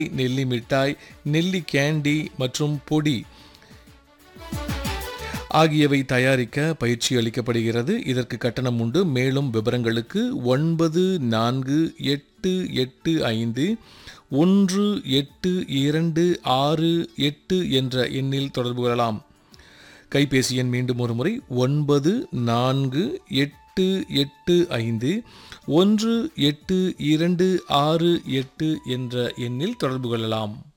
நெல்லி மிட்டாய், நெல்லி கேண்டி மற்றும் பொடி ஆகியவை தயாரிக்க பயிற்சி அளிக்கப்படுகிறது. இதற்கு கட்டணம் உண்டு. மேலும் விவரங்களுக்கு 9485182688 என்ற எண்ணில் தொடர்பு கொள்ளலாம். கைபேசி எண் மீண்டும் ஒரு முறை 9485182688 என்ற எண்ணில் தொடர்பு கொள்ளலாம்.